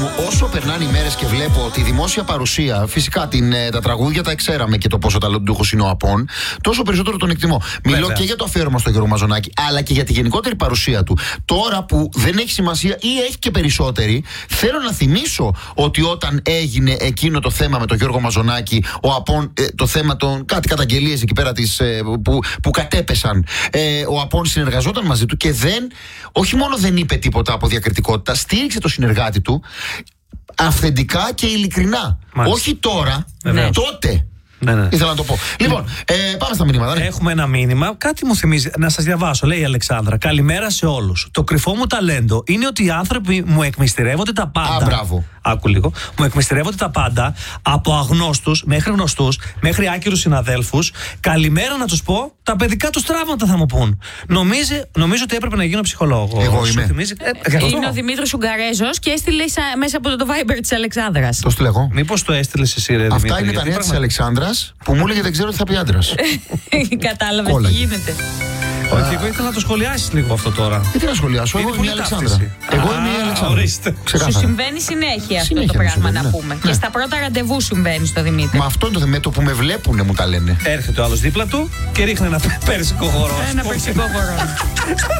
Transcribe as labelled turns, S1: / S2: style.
S1: μου, όσο περνάνε οι μέρες και βλέπω τη δημόσια παρουσία, φυσικά τα τραγούδια τα εξέραμε και το πόσο ταλαντούχος είναι ο Απών, τόσο περισσότερο τον εκτιμώ. Μιλώ και για το αφιέρωμα στο Γιώργο Μαζονάκη, αλλά και για τη γενικότερη παρουσία του. Τώρα που δεν έχει σημασία ή έχει και περισσότερη, θέλω να θυμίσω ότι όταν έγινε εκείνο το θέμα με τον Γιώργο Μαζονάκη, ο Απών, το θέμα των κάτι καταγγελίες εκεί πέρα που κατέπεσαν, ο Απών συνεργαζόταν μαζί του και όχι μόνο δεν είπε τίποτα από διακριτικότητα, στήριξε το συνεργάτη του αυθεντικά και ειλικρινά. Μάλιστα. Όχι τώρα, τότε. Ναι. Ήθελα να το πω. Λοιπόν, πάμε στα μηνύματα. Ναι.
S2: Έχουμε ένα μήνυμα. Κάτι μου θυμίζει. Να σας διαβάσω. Λέει η Αλεξάνδρα. Καλημέρα σε όλους. Το κρυφό μου ταλέντο είναι ότι οι άνθρωποι μου εκμυστηρεύονται τα πάντα.
S1: Μπράβο.
S2: Άκου λίγο. Μου εκμυστηρεύονται τα πάντα. Από αγνώστους μέχρι γνωστούς, μέχρι άκυρους συναδέλφους. Καλημέρα να τους πω. Τα παιδικά τους τραύματα θα μου πούν. Νομίζω ότι έπρεπε να γίνω ψυχολόγο.
S1: Εγώ είμαι.
S3: Είναι ο Δημήτρης Ουγγαρέζος και έστειλε μέσα από το Viber της Αλεξάνδρας.
S1: Το στείλε εγώ.
S2: Μήπως το έστειλες εσύ, ρε Δημήτρη?
S1: Αυτά είναι τα νέα της Αλεξάνδρας που μου έλεγε δεν ξέρω τι θα πει άντρας.
S3: Κατάλαβες τι γίνεται.
S2: Όχι, εγώ ήθελα να το σχολιάσεις λίγο αυτό τώρα.
S1: Τι να σχολιάσω, εγώ είμαι η Αλεξάνδρα. Εγώ είμαι η Αλεξάνδρα.
S3: Σου συμβαίνει συνέχεια αυτό το πράγμα να πούμε. Και στα πρώτα ραντεβού συμβαίνει στο Δημήτρη.
S1: Μα αυτό είναι το θεμέτο που με βλέπουνε μου τα λένε.
S2: Έρχεται ο άλλος δίπλα του και ρίχνει ένα περσικό χορό.
S3: Ένα περσικό χορό.